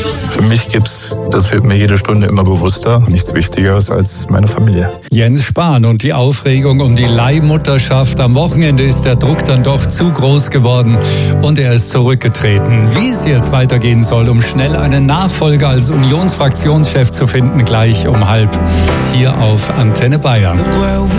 Für mich das wird mir jede Stunde immer bewusster, nichts Wichtigeres als meine Familie. Jens Spahn und die Aufregung um die Leihmutterschaft. Am Wochenende ist der Druck dann doch zu groß geworden und er ist zurückgetreten. Wie es jetzt weitergehen soll, um schnell einen Nachfolger als Unionsfraktionschef zu finden, gleich um 12:30 hier auf Antenne Bayern.